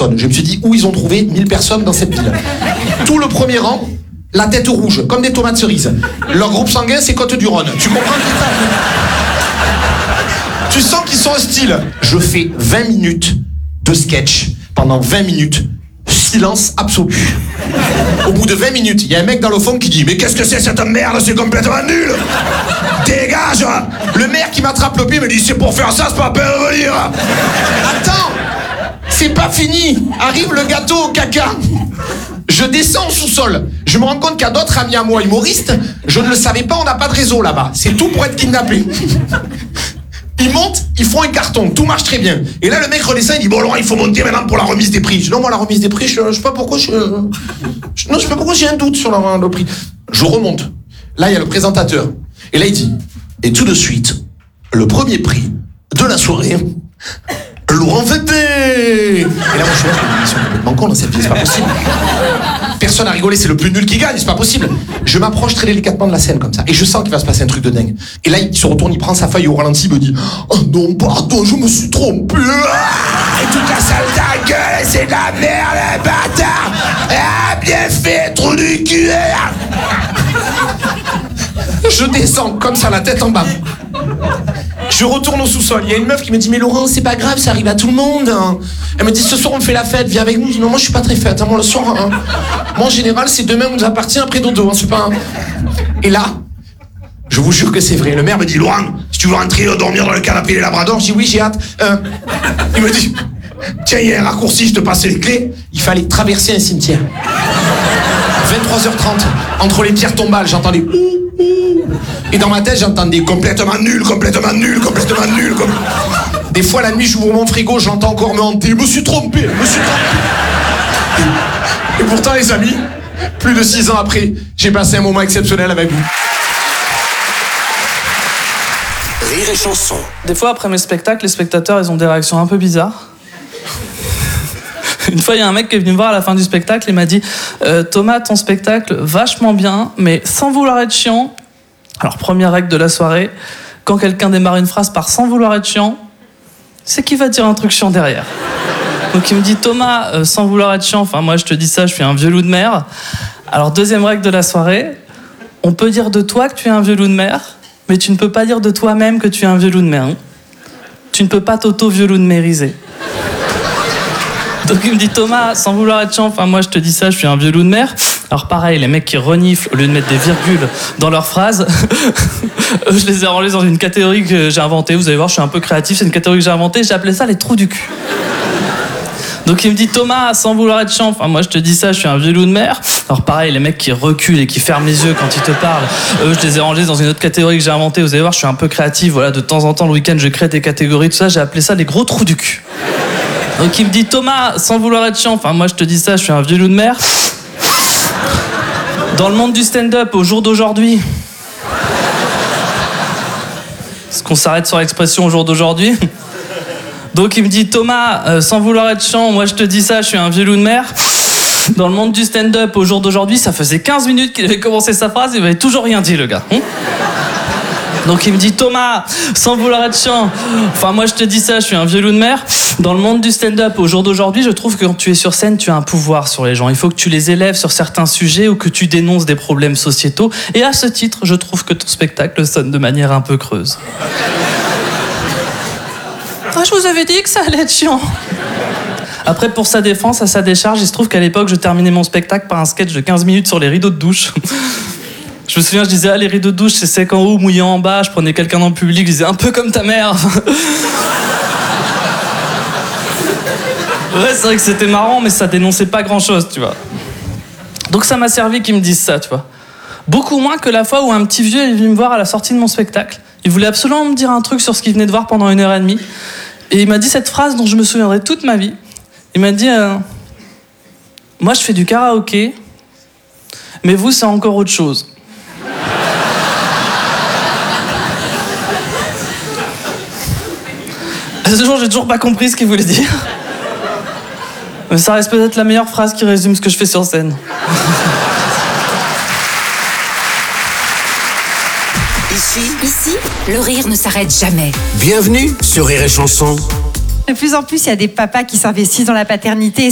personnes. Je me suis dit, où ils ont trouvé 1000 personnes dans cette ville? Tout le premier rang, la tête rouge, comme des tomates cerises. Leur groupe sanguin, c'est Côte-du-Rhône. Tu comprends? Tu sens qu'ils sont hostiles. Je fais 20 minutes de sketch. Pendant 20 minutes, silence absolu. Au bout de 20 minutes, il y a un mec dans le fond qui dit « Mais qu'est-ce que c'est cette merde? C'est complètement nul! Dégage !» Le maire qui m'attrape le pied me dit « C'est pour faire ça, c'est pas la peine de venir !» Attends! C'est pas fini! Arrive le gâteau au caca. Je descends au sous-sol. Je me rends compte qu'il y a d'autres amis à moi humoristes. Je ne le savais pas, on n'a pas de réseau là-bas. C'est tout pour être kidnappé. Ils montent, ils font un carton, tout marche très bien. Et là, le mec redescend, il dit « Bon, Laurent, il faut monter maintenant pour la remise des prix. » Je dis « Non, moi, la remise des prix, je sais pas pourquoi je sais pas pourquoi j'ai un doute sur le prix. » Je remonte. Là, il y a le présentateur. Et là, il dit « Et tout de suite, le premier prix de la soirée, Laurent Fépé !» Et là, moi, je suis là, ils sont complètement cons dans cette vie, c'est pas possible. Personne n'a rigolé, c'est le plus nul qui gagne, c'est pas possible. Je m'approche très délicatement de la scène comme ça, et je sens qu'il va se passer un truc de dingue. Et là, il se retourne, il prend sa feuille au ralenti, il me dit « Oh non, pardon, je me suis trompé. Et toute la salle ta gueule, c'est de la merde, bâtard. Ah, bien fait, trou du cul. » Je descends comme ça, la tête en bas. Je retourne au sous-sol. Il y a une meuf qui me dit « Mais Laurent, c'est pas grave, ça arrive à tout le monde. » Elle me dit « Ce soir, on fait la fête, viens avec nous. » Je dis « Non, moi, je suis pas très fête. Moi, le soir, moi, en général, c'est demain, on nous appartient après dodo. C'est pas... » Et là, je vous jure que c'est vrai. Le maire me dit « Laurent, si tu veux rentrer dormir dans le canapé des Labradors. » Je dis « Oui, j'ai hâte. » Il me dit « Tiens, il y a un raccourci, je te passe les clés. » Il fallait traverser un cimetière. 23h30, entre les pierres tombales, j'entendais et dans ma tête, j'entendais complètement nul. Des fois, la nuit, j'ouvre mon frigo, j'entends encore me hanter. Je me suis trompé. Et pourtant, les amis, plus de 6 ans après, j'ai passé un moment exceptionnel avec vous. Rire et chanson. Des fois, après mes spectacles, les spectateurs, ils ont des réactions un peu bizarres. Une fois, il y a un mec qui est venu me voir à la fin du spectacle et m'a dit Thomas, ton spectacle, vachement bien, mais sans vouloir être chiant. Alors, première règle de la soirée, quand quelqu'un démarre une phrase par sans vouloir être chiant, c'est qu'il va dire un truc chiant derrière. Donc il me dit Thomas, sans vouloir être chiant, enfin moi je te dis ça, je suis un vieux loup de mer. Alors, deuxième règle de la soirée, on peut dire de toi que tu es un vieux loup de mer, mais tu ne peux pas dire de toi-même que tu es un vieux loup de mer. Hein. Tu ne peux pas t'auto-vieux loup de mériser. Donc il me dit Thomas, sans vouloir être chiant, enfin moi je te dis ça, je suis un vieux loup de mer. Alors pareil, les mecs qui reniflent au lieu de mettre des virgules dans leurs phrases, je les ai rangés dans une catégorie que j'ai inventée. Vous allez voir, je suis un peu créatif, c'est une catégorie que j'ai inventée, j'ai appelé ça les trous du cul. Donc il me dit Thomas, sans vouloir être chiant, enfin moi je te dis ça, je suis un vieux loup de mer. Alors pareil, les mecs qui reculent et qui ferment les yeux quand ils te parlent, je les ai rangés dans une autre catégorie que j'ai inventée. Vous allez voir, je suis un peu créatif, voilà, de temps en temps le week-end je crée des catégories, tout ça, j'ai appelé ça les gros trous du cul. Donc il me dit Thomas, sans vouloir être chiant, enfin moi je te dis ça, je suis un vieux loup de mer. Dans le monde du stand-up, au jour d'aujourd'hui, est-ce qu'on s'arrête sur l'expression au jour d'aujourd'hui? Donc il me dit Thomas, sans vouloir être chiant, moi je te dis ça, je suis un vieux loup de mer. Dans le monde du stand-up, au jour d'aujourd'hui, ça faisait 15 minutes qu'il avait commencé sa phrase, il m'avait toujours rien dit le gars. Donc il me dit Thomas, sans vouloir être chiant, enfin moi je te dis ça, je suis un vieux loup de mer. Dans le monde du stand-up, au jour d'aujourd'hui, je trouve que quand tu es sur scène, tu as un pouvoir sur les gens. Il faut que tu les élèves sur certains sujets ou que tu dénonces des problèmes sociétaux. Et à ce titre, je trouve que ton spectacle sonne de manière un peu creuse. Ah, je vous avais dit que ça allait être chiant. Après, pour sa défense, à sa décharge, il se trouve qu'à l'époque, je terminais mon spectacle par un sketch de 15 minutes sur les rideaux de douche. Je me souviens, je disais, ah, les rideaux de douche, c'est sec en haut, mouillé en bas. Je prenais quelqu'un dans le public, je disais, un peu comme ta mère. Ouais, c'est vrai que c'était marrant, mais ça dénonçait pas grand-chose, tu vois. Donc ça m'a servi qu'ils me disent ça, tu vois. Beaucoup moins que la fois où un petit vieux est venu me voir à la sortie de mon spectacle. Il voulait absolument me dire un truc sur ce qu'il venait de voir pendant 1h30. Et il m'a dit cette phrase dont je me souviendrai toute ma vie. Il m'a dit moi, je fais du karaoké, mais vous, c'est encore autre chose. Ce jour, j'ai toujours pas compris ce qu'il voulait dire. Mais ça reste peut-être la meilleure phrase qui résume ce que je fais sur scène. Ici, le rire ne s'arrête jamais. Bienvenue sur Rire et Chanson. De plus en plus, il y a des papas qui s'investissent dans la paternité.